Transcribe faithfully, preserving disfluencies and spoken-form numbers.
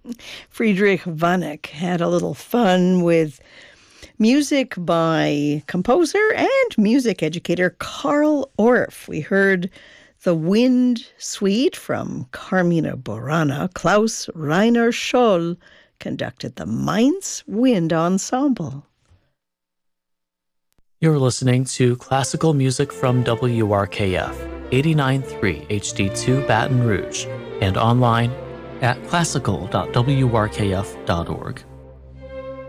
Friedrich Vonnegut had a little fun with music by composer and music educator Carl Orff. We heard The Wind Suite from Carmina Burana. Klaus Rainer Scholl conducted the Mainz Wind Ensemble. You're listening to classical music from W R K F, eighty-nine point three H D two Baton Rouge, and online at classical dot w r k f dot org.